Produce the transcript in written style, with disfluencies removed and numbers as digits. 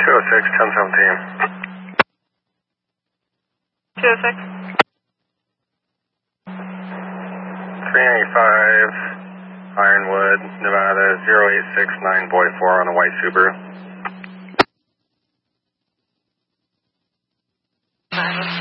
206, 1017. 206. 395 Ironwood, Nevada 0869 Boy 4 on a white Subaru.